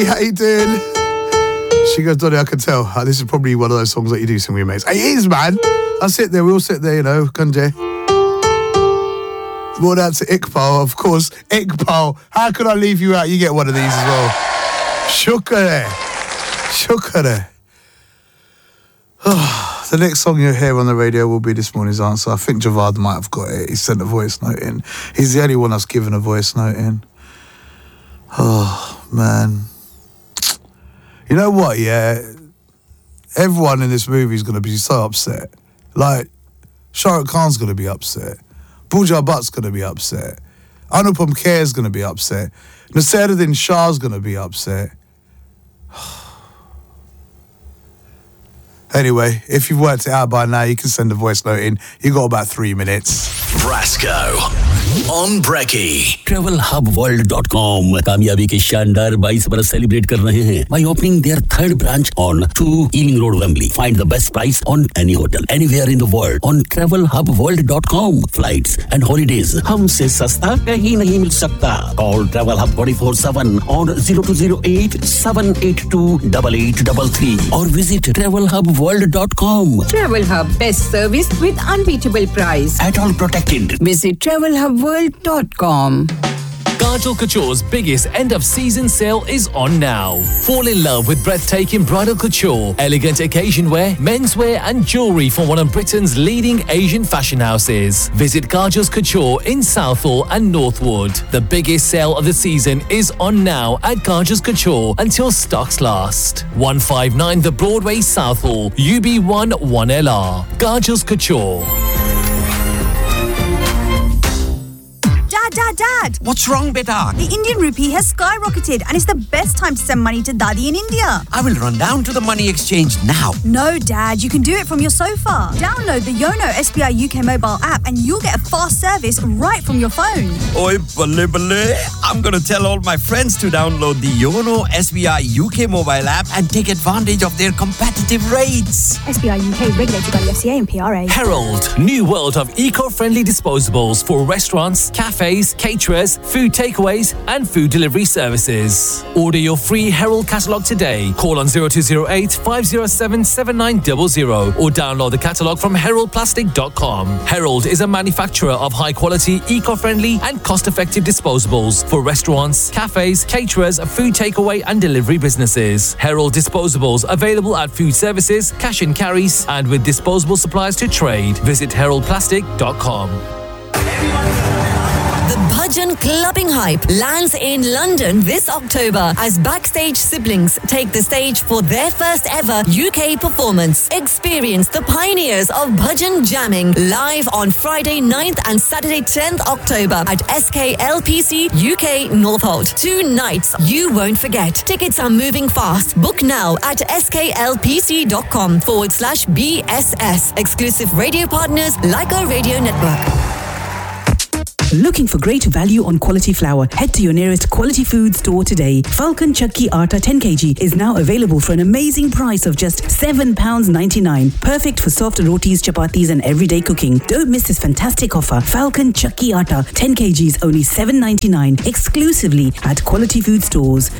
How you doing? She goes, Donny, I can tell. This is probably one of those songs that you do sing with your mates. It is, man. I sit there, we all sit there, you know, Gunjay. More down to Iqbal, of course. Iqbal, how could I leave you out? You get one of these as well. Shukare. The next song you'll hear on the radio will be this morning's answer. I think Javad might have got it. He sent a voice note in. He's the only one that's given a voice note in. Oh, man. You know what, yeah? Everyone in this movie is going to be so upset. Like, Shah Rukh Khan's going to be upset. Pooja Bhatt's going to be upset. Anupam Kher's going to be upset. Naseeruddin Shah's going to be upset. Anyway, if you've worked it out by now, you can send a voice note in. You've got about 3 minutes. Brasco on Brekkie. TravelHubWorld.com कामयाबी के शानदार 22 बरस celebrate कर रहे हैं by opening their third branch on 2 Ealing Road, Wembley. Find the best price on any hotel anywhere in the world on TravelHubWorld.com. Flights and holidays हमसे सस्ता कहीं नहीं मिल सकता. Call Travel Hub 24/7 on 0208-782-8833 or visit TravelHubWorld.com. Travel Hub, best service with unbeatable price. At all protected. Visit TravelHubWorld.com. Kajal Couture's biggest end-of-season sale is on now. Fall in love with breathtaking bridal couture, elegant occasion wear, menswear and jewellery from one of Britain's leading Asian fashion houses. Visit Kajal's Couture in Southall and Northwood. The biggest sale of the season is on now at Kajal's Couture until stocks last. 159 The Broadway, Southall, UB1 1LR. Kajal's Couture. Dad! What's wrong, beta? The Indian rupee has skyrocketed and it's the best time to send money to Dadi in India. I will run down to the money exchange now. No, Dad, you can do it from your sofa. Download the Yono SBI UK mobile app and you'll get a fast service right from your phone. Oi, balle balle. I'm going to tell all my friends to download the Yono SBI UK mobile app and take advantage of their competitive rates. SBI UK regulated by the FCA and PRA. Herald, new world of eco-friendly disposables for restaurants, cafes, caterers, food takeaways and food delivery services. Order your free Herald catalogue today. Call on 0208 507 7900 or download the catalogue from heraldplastic.com. Herald is a manufacturer of high-quality, eco-friendly and cost-effective disposables for restaurants, cafes, caterers, food takeaway and delivery businesses. Herald disposables available at food services, cash and carries and with disposable supplies to trade. Visit heraldplastic.com. The Bhajan Clubbing Hype lands in London this October as Backstage siblings take the stage for their first ever UK performance. Experience the pioneers of Bhajan jamming live on Friday 9th and Saturday 10th October at SKLPC UK Northolt. 2 nights you won't forget. Tickets are moving fast. Book now at sklpc.com/BSS. Exclusive radio partners like our radio network. Looking for great value on quality flour? Head to your nearest quality food store today. Falcon Chakki Atta 10 kg is now available for an amazing price of just £7.99. Perfect for soft rotis, chapatis and everyday cooking. Don't miss this fantastic offer. Falcon Chakki Atta 10 kg is only £7.99 exclusively at quality food stores.